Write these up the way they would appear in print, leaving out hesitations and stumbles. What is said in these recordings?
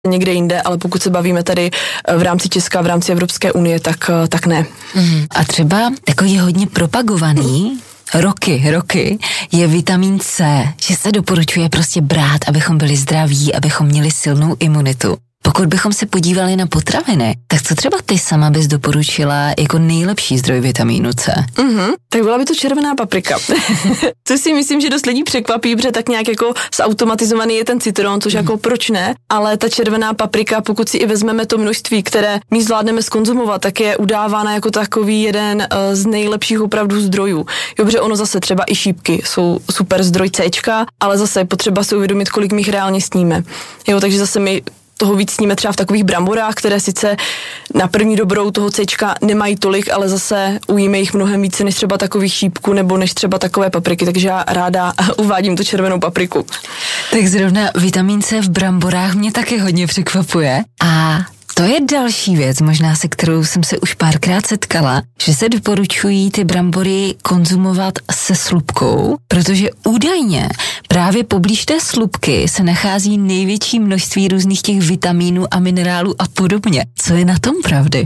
někde jinde, ale pokud se bavíme tady v rámci Česka, v rámci Evropské unie, tak ne. A třeba takový hodně propagovaný roky je vitamin C, že se doporučuje prostě brát, abychom byli zdraví, abychom měli silnou imunitu. Pokud bychom se podívali na potraviny, tak co třeba ty sama bys doporučila jako nejlepší zdroj vitamínu C? Tak byla by to červená paprika. Což si myslím, že dost lidí překvapí, protože tak nějak jako zautomatizovaný je ten citron, což jako proč ne, ale ta červená paprika, pokud si i vezmeme to množství, které my zvládneme zkonzumovat, tak je udávána jako takový jeden z nejlepších opravdu zdrojů. Jo, protože ono zase třeba i šípky jsou super zdroj Cčka, ale zase je potřeba si uvědomit, kolik my jich reálně sníme. Jo, takže zase my toho víc sníme třeba v takových bramborách, které sice na první dobrou toho Cčka nemají tolik, ale zase ujíme jich mnohem více než třeba takových šípků nebo než třeba takové papriky, takže já ráda uvádím tu červenou papriku. Tak zrovna vitamin C v bramborách mě taky hodně překvapuje a to je další věc, možná se kterou jsem se už párkrát setkala, že se doporučují ty brambory konzumovat se slupkou, protože údajně právě poblíž té slupky se nachází největší množství různých těch vitamínů a minerálů a podobně. Co je na tom pravdy?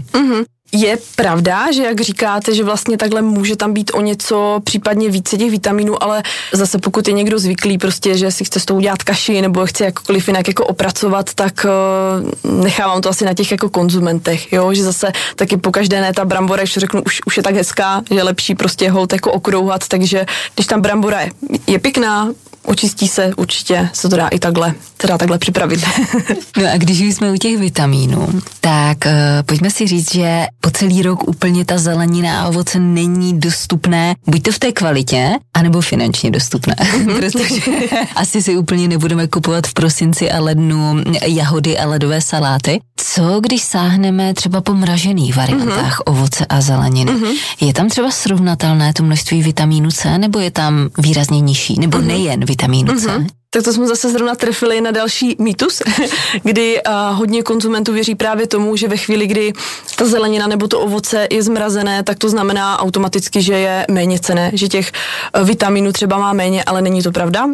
Je pravda, že jak říkáte, že vlastně takhle může tam být o něco případně více těch vitaminů, ale zase pokud je někdo zvyklý prostě, že si chce s tou udělat kaši nebo chce jakkoliv jinak jako opracovat, tak nechávám to asi na těch jako konzumentech, jo, že zase taky pokaždé ne ta brambora, když řeknu, už je tak hezká, že je lepší prostě holt jako okrouhat, takže když tam brambora je pěkná, očistí se, určitě se to dá i takhle připravit. No a když jsme u těch vitamínů, tak pojďme si říct, že po celý rok úplně ta zelenina a ovoce není dostupné, buď to v té kvalitě, anebo finančně dostupné. Protože asi si úplně nebudeme kupovat v prosinci a lednu jahody a ledové saláty. Co když sáhneme třeba po mražených variantách ovoce a zeleniny? Je tam třeba srovnatelné to množství vitamínu C, nebo je tam výrazně nižší, nebo nejen vitamínu C? Tak to jsme zase zrovna trefili na další mýtus, kdy hodně konzumentů věří právě tomu, že ve chvíli, kdy ta zelenina nebo to ovoce je zmrazené, tak to znamená automaticky, že je méně cenné, že těch vitaminů třeba má méně, ale není to pravda.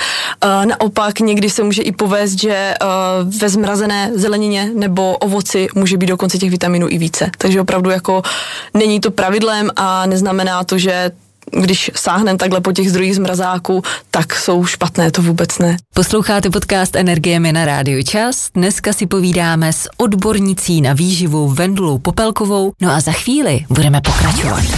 Naopak někdy se může i povést, že ve zmrazené zelenině nebo ovoci může být dokonce těch vitaminů i více. Takže opravdu jako není to pravidlem a neznamená to, že když sáhneme takhle po těch zdrojích z mrazáku, tak jsou špatné, to vůbec ne. Posloucháte podcast Energie na Rádiu Čas. Dneska si povídáme s odbornicí na výživu Vendulou Popelkovou, no a za chvíli budeme pokračovat.